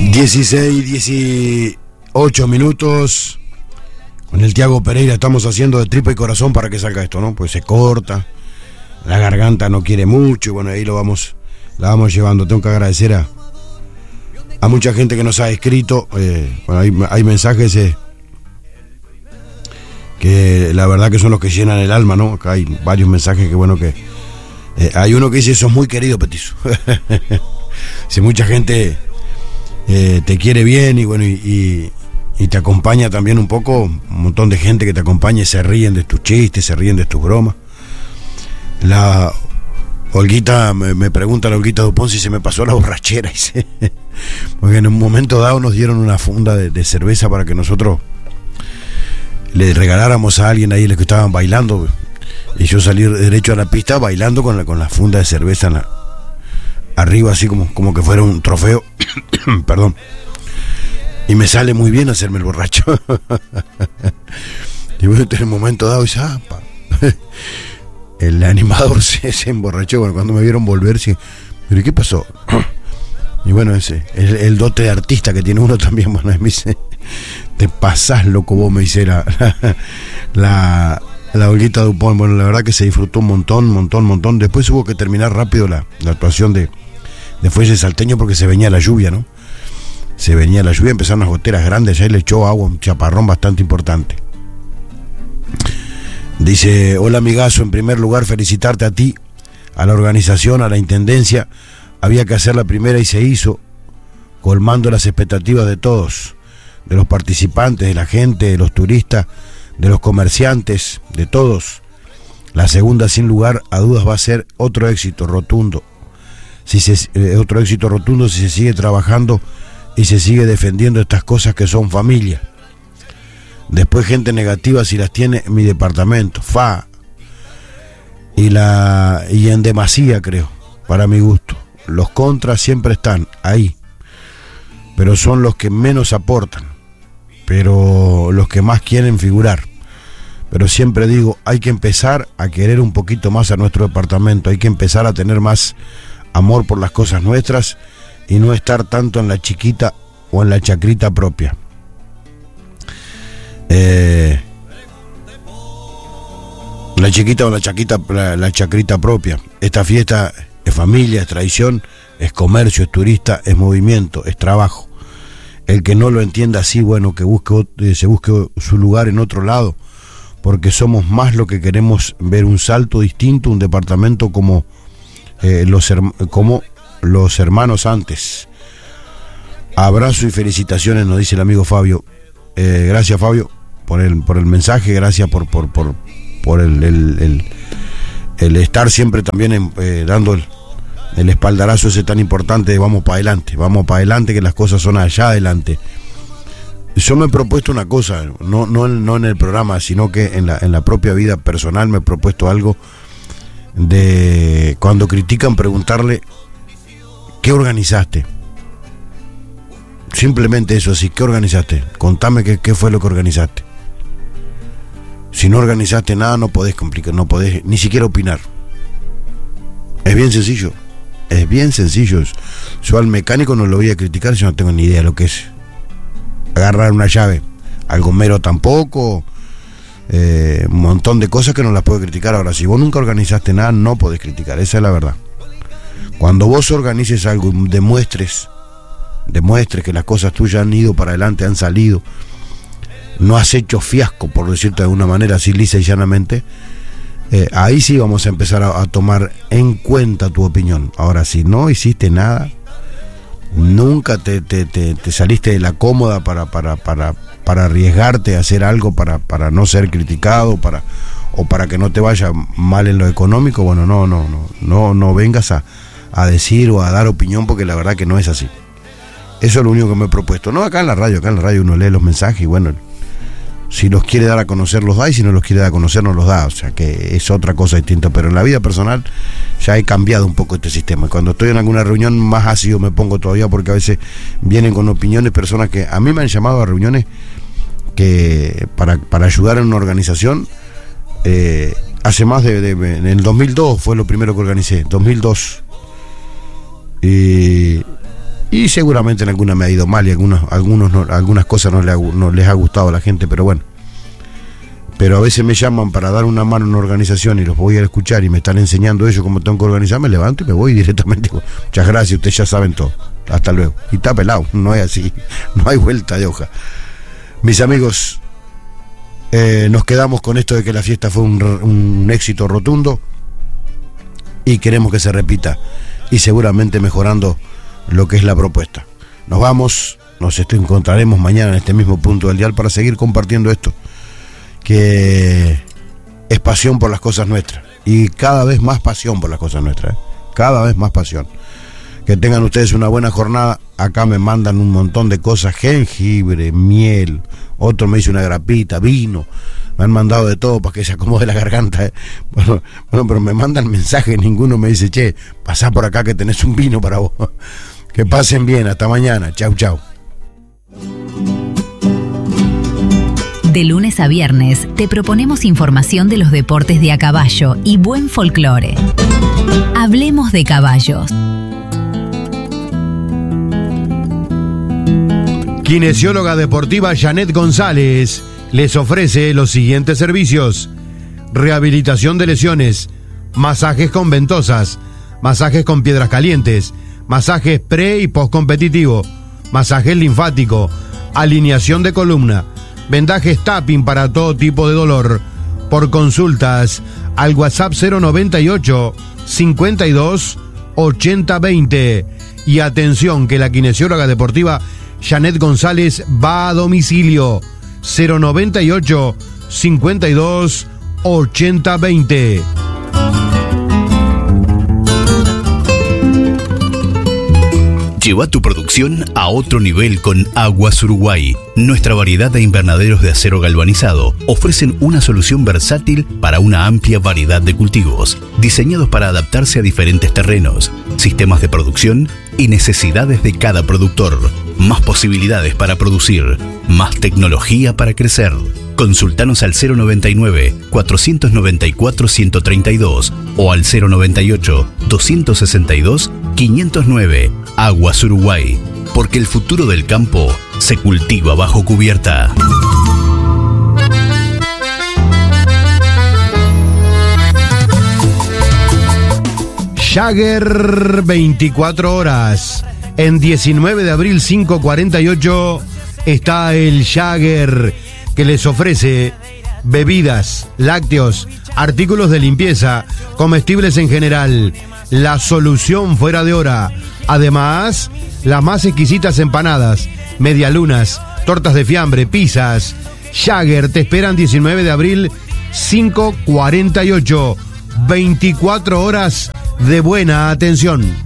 16, 18 minutos. Con el Tiago Pereira estamos haciendo de tripa y corazón para que salga esto, ¿no? Pues se corta, la garganta no quiere mucho, y bueno, ahí la vamos llevando. Tengo que agradecer a mucha gente que nos ha escrito. Bueno, hay mensajes que la verdad que son los que llenan el alma, ¿no? Acá hay varios mensajes que bueno que... hay uno que dice: sos muy querido, Petizo. Si mucha gente te quiere bien y bueno, y te acompaña también un poco, un montón de gente que te acompaña y se ríen de tus chistes, se ríen de tus bromas. La Olguita, me pregunta la Olguita Dupont si se me pasó la borrachera, dice. Porque en un momento dado nos dieron una funda de cerveza para que nosotros le regaláramos a alguien ahí, los que estaban bailando, y yo salí derecho a la pista bailando con la funda de cerveza arriba, así como que fuera un trofeo. Perdón. Y me sale muy bien hacerme el borracho. Y bueno, en un momento dado dice: el animador se emborrachó. Bueno, cuando me vieron volver, sí, ¿pero qué pasó? Y bueno, ese el dote de artista que tiene uno también. Bueno, me dice: te pasás, loco, vos, me dice la Olguita Dupont. Bueno, la verdad que se disfrutó un montón. Después hubo que terminar rápido la actuación de Fuelle Salteño porque se venía la lluvia, ¿no? Se venía la lluvia, empezaron unas goteras grandes, ahí le echó agua, un chaparrón bastante importante. Dice: hola amigazo, en primer lugar felicitarte a ti, a la organización, a la intendencia. Había que hacer la primera y se hizo, colmando las expectativas de todos, de los participantes, de la gente, de los turistas, de los comerciantes, de todos. La segunda, sin lugar a dudas, va a ser otro éxito rotundo. Otro éxito rotundo si se sigue trabajando y se sigue defendiendo estas cosas que son familia. Después, gente negativa si las tiene en mi departamento, y en demasía, creo, para mi gusto. Los contras siempre están ahí, pero son los que menos aportan, pero los que más quieren figurar. Pero siempre digo, hay que empezar a querer un poquito más a nuestro departamento, hay que empezar a tener más amor por las cosas nuestras y no estar tanto en la chiquita o en la chacrita propia. La chiquita o la chacrita propia. Esta fiesta es familia, es tradición, es comercio, es turista, es movimiento, es trabajo. El que no lo entienda así, bueno, que se busque su lugar en otro lado, porque somos más lo que queremos ver un salto distinto, un departamento como los hermanos antes. Abrazo y felicitaciones, nos dice el amigo Fabio. Gracias, Fabio, por el mensaje, gracias por el estar siempre también dando el espaldarazo ese tan importante de vamos para adelante, que las cosas son allá adelante. Yo me he propuesto una cosa, no en el programa, sino que en la propia vida personal me he propuesto algo de cuando critican preguntarle: ¿qué organizaste? Simplemente eso, así, ¿qué organizaste? Contame qué fue lo que organizaste. Si no organizaste nada, no podés complicar, no podés ni siquiera opinar. Es bien sencillo. Yo al mecánico no lo voy a criticar si no tengo ni idea de lo que es agarrar una llave. Al gomero tampoco. Un montón de cosas que no las puedo criticar. Ahora, si vos nunca organizaste nada, no podés criticar, esa es la verdad. Cuando vos organices algo y demuestres que las cosas tuyas han ido para adelante, han salido, no has hecho fiasco, por decirte de alguna manera, así lisa y llanamente, ahí sí vamos a empezar a tomar en cuenta tu opinión. Ahora, si no hiciste nada, nunca te saliste de la cómoda para arriesgarte a hacer algo, para no ser criticado, o para que no te vaya mal en lo económico, bueno, no vengas a decir o a dar opinión, porque la verdad que no es así. Eso es lo único que me he propuesto. No, acá en la radio uno lee los mensajes y bueno, si los quiere dar a conocer los da, y si no los quiere dar a conocer no los da, o sea que es otra cosa distinta. Pero en la vida personal ya he cambiado un poco este sistema, y cuando estoy en alguna reunión más ácido me pongo todavía, porque a veces vienen con opiniones personas que a mí me han llamado a reuniones que para ayudar en una organización. Hace más en el 2002 fue lo primero que organicé, 2002, y Y seguramente en alguna me ha ido mal y algunas cosas no les ha gustado a la gente, pero bueno. Pero a veces me llaman para dar una mano en una organización y los voy a escuchar y me están enseñando ellos cómo tengo que organizar, me levanto y me voy directamente. Muchas gracias, ustedes ya saben todo. Hasta luego. Y está pelado, no es así, no hay vuelta de hoja. Mis amigos, nos quedamos con esto de que la fiesta fue un éxito rotundo y queremos que se repita y seguramente mejorando lo que es la propuesta. Nos vamos, nos encontraremos mañana en este mismo punto del dial para seguir compartiendo esto, que es pasión por las cosas nuestras y cada vez más pasión por las cosas nuestras, cada vez más pasión. Que tengan ustedes una buena jornada. Acá me mandan un montón de cosas: jengibre, miel, otro me dice una grapita, vino, me han mandado de todo para que se acomode la garganta. Bueno, pero me mandan mensajes, ninguno me dice: che, pasá por acá que tenés un vino para vos. Que pasen bien, hasta mañana, chau chau. De lunes a viernes te proponemos información de los deportes de a caballo y buen folclore. Hablemos de caballos. Kinesióloga deportiva Janet González les ofrece los siguientes servicios: rehabilitación de lesiones, masajes con ventosas, masajes con piedras calientes, masajes pre y post competitivo, masajes linfático, alineación de columna, vendajes tapping para todo tipo de dolor. Por consultas al WhatsApp 098 52 80 20. Y atención, que la kinesióloga deportiva Janet González va a domicilio. 098 52 80 20. Lleva tu producción a otro nivel con Aguas Uruguay. Nuestra variedad de invernaderos de acero galvanizado ofrecen una solución versátil para una amplia variedad de cultivos, diseñados para adaptarse a diferentes terrenos, sistemas de producción y necesidades de cada productor. Más posibilidades para producir, más tecnología para crecer. Consultanos al 099 494 132 o al 098 262 509. Aguas Uruguay, porque el futuro del campo se cultiva bajo cubierta. Jagger 24 horas. En 19 de abril 548 está el Jagger, que les ofrece bebidas, lácteos, artículos de limpieza, comestibles en general. La solución fuera de hora. Además, las más exquisitas empanadas, medialunas, tortas de fiambre, pizzas. Jagger te esperan 19 de abril 548. 24 horas de buena atención.